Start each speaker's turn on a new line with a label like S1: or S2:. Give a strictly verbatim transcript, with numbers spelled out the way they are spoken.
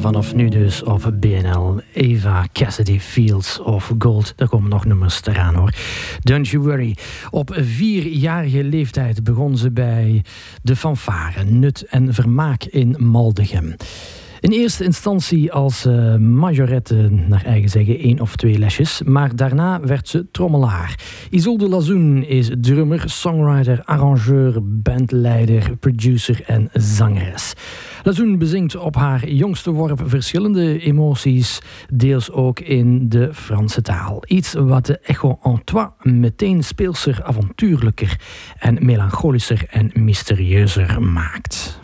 S1: vanaf nu dus op B N L. Eva Cassidy, Fields of Gold. Daar komen nog nummers eraan hoor. Don't You Worry. Op vierjarige leeftijd begon ze bij de fanfare, nut en vermaak in Maldegem. In eerste instantie als uh, majorette, naar eigen zeggen, één of twee lesjes. Maar daarna werd ze trommelaar. Isolde Lazoen is drummer, songwriter, arrangeur, bandleider, producer en zangeres. Lazoen bezingt op haar jongste worp verschillende emoties, deels ook in de Franse taal. Iets wat de Echo en Toi meteen speelser, avontuurlijker en melancholischer en mysterieuzer maakt.